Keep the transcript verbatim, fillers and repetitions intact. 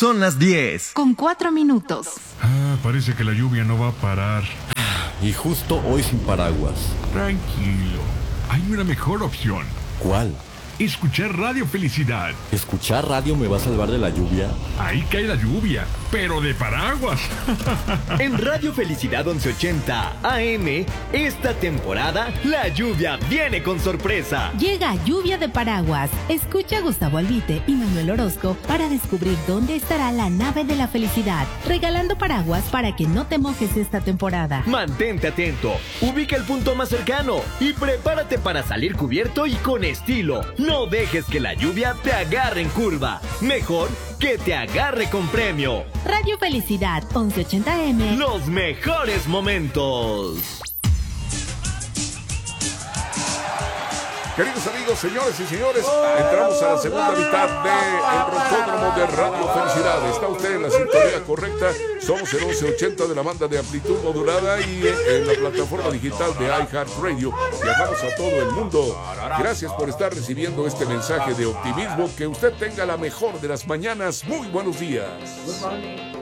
Son las diez. Con cuatro minutos. Ah, parece que la lluvia no va a parar. Y justo hoy sin paraguas. Tranquilo. Hay una mejor opción. ¿Cuál? Escuchar Radio Felicidad. ¿Escuchar radio me va a salvar de la lluvia? Ahí cae la lluvia, pero de paraguas. En Radio Felicidad once ochenta A M, esta temporada, la lluvia viene con sorpresa. Llega Lluvia de Paraguas. Escucha a Gustavo Albite y Manuel Orozco para descubrir dónde estará la nave de la felicidad, regalando paraguas para que no te mojes esta temporada. Mantente atento, ubica el punto más cercano y prepárate para salir cubierto y con estilo. No dejes que la lluvia te agarre en curva. Mejor que te agarre con premio. Radio Felicidad once ochenta A M. Los mejores momentos. Queridos amigos, señores y señores, entramos a la segunda mitad del Rocódromo de Radio Felicidad. Está usted en la sintonía correcta. Somos el once ochenta de la banda de amplitud modulada y en la plataforma digital de iHeartRadio. Viajamos a todo el mundo. Gracias por estar recibiendo este mensaje de optimismo. Que usted tenga la mejor de las mañanas. Muy buenos días.